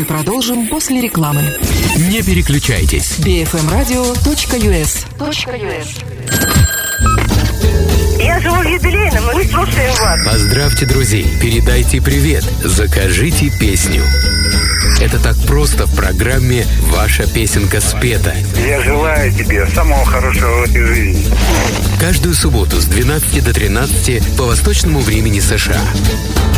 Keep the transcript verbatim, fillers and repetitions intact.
продолжим после рекламы. Не переключайтесь. би эф эм радио точка ю эс. Я живу в юбилейном, мы слушаем вас. Поздравьте друзей, передайте привет, закажите песню. Это так просто в программе «Ваша песенка спета». Я желаю тебе самого хорошего в этой жизни. Каждую субботу с двенадцати до тринадцати по восточному времени США.